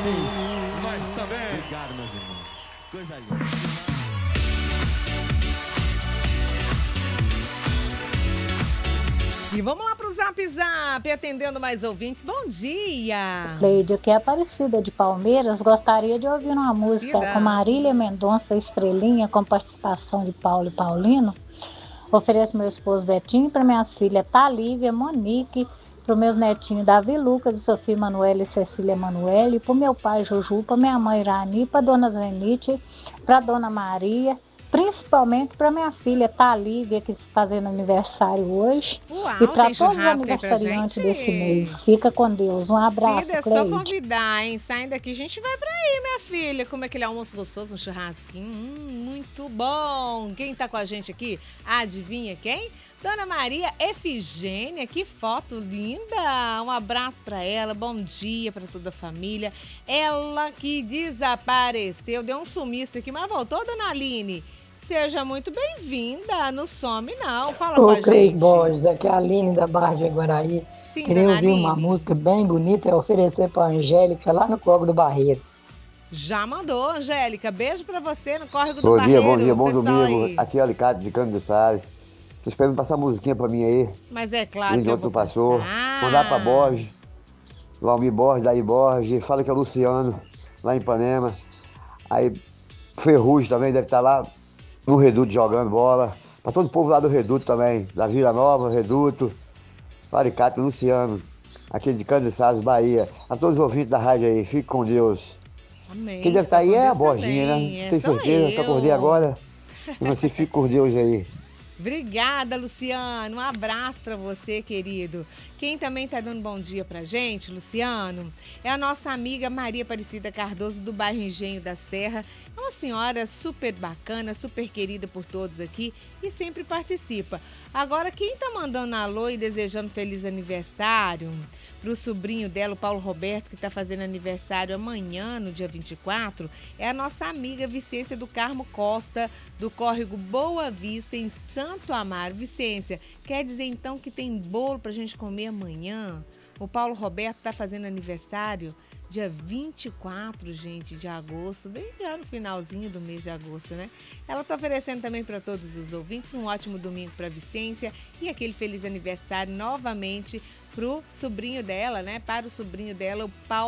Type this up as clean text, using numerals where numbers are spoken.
vocês. Nós também. Obrigado, meus irmãos. Coisa linda. E vamos lá pro Zap Zap, atendendo mais ouvintes. Bom dia! Cleide, que é Aparecida de Palmeiras, gostaria de ouvir uma música com Marília Mendonça, Estrelinha, com participação de Paulo e Paulino. Ofereço meu esposo Betinho, para minhas filhas Thalívia, Monique, para os meus netinhos Davi Lucas, e Sofia Emanuele e Cecília Emanuele, para o meu pai Juju, para minha mãe Irani, para dona Zenite, para dona Maria, principalmente para minha filha Thalívia, que está fazendo aniversário hoje. Uau, e para tem todos os churrasco aí pra aniversariantes gente? desse mês. Fica com Deus. Um abraço, Cida, é só Cleide. convidar, hein? Saindo daqui, a gente vai pra aí, minha filha. Como é aquele almoço gostoso, um churrasquinho. Muito bom. Quem tá com a gente aqui? Adivinha quem? Dona Maria Efigênia, que foto linda. Um abraço pra ela, bom dia pra toda a família. Ela que desapareceu, deu um sumiço aqui, mas voltou, dona Aline. Seja muito bem-vinda, não some não, fala com a gente. Ô, Cleide Borges, aqui é a Aline da Barra de Aguaraí. Sim, Queria dona ouvir uma Aline. música bem bonita e oferecer para a Angélica lá no Córrego do Barreiro. Já mandou, Angélica, beijo pra você no Córrego do Bom dia, Barreiro. bom pessoal domingo. aí. Aqui é o Alicate de Cândido Salles. Tô esperando passar uma musiquinha pra mim aí. Mas é claro Desde que eu ontem vou não passou. passar. Mandar pra Borges. O Almir Borges, daí Borges. Fala que é o Luciano, lá em Ipanema. Aí Ferrugem também deve estar lá no Reduto jogando bola. Pra todo o povo lá do Reduto também. Da Vila Nova, Reduto. Alicate, Luciano. Aqui de Cândido Salles, Bahia. A todos os ouvintes da rádio aí. Fique com Deus. Amém. Quem deve estar aí Com é a Deus Borginha, também. né? É, Tem sou certeza? Que eu. acordei agora. E você fique com Deus aí. Obrigada, Luciano. Um abraço para você, querido. Quem também tá dando bom dia pra gente, Luciano, é a nossa amiga Maria Aparecida Cardoso, do bairro Engenho da Serra. É uma senhora super bacana, super querida por todos aqui e sempre participa. Agora, quem tá mandando alô e desejando feliz aniversário para o sobrinho dela, o Paulo Roberto, que está fazendo aniversário amanhã, no dia 24, é a nossa amiga Vicência do Carmo Costa, do córrego Boa Vista, em Santo Amaro. Vicência, quer dizer então que tem bolo para a gente comer amanhã? O Paulo Roberto está fazendo aniversário dia 24, gente, de agosto, bem já no finalzinho do mês de agosto, né? Ela está oferecendo também para todos os ouvintes um ótimo domingo para Vicência e aquele feliz aniversário novamente pro sobrinho dela, né? Para o sobrinho dela, o Paulo